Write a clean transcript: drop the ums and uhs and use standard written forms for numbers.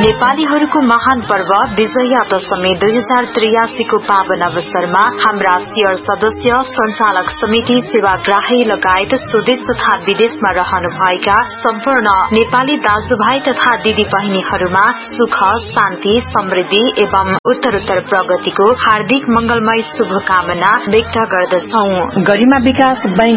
नेपालीहरूको महान पर्व विजया दशमी 2083 को पावन अवसरमा हाम्रा शेयर सदस्य, संचालक समिति, सेवाग्राही लगायत स्वदेश तथा विदेशमा रहनुभएका सम्पूर्ण नेपाली दाजुभाइ तथा दिदी बहिनीहरूमा सुख, शान्ति, समृद्धि एवं उत्तरोत्तर प्रगतिको हार्दिक मंगलमय शुभकामना व्यक्त गर्दछौं। गरिमा विकास बैंक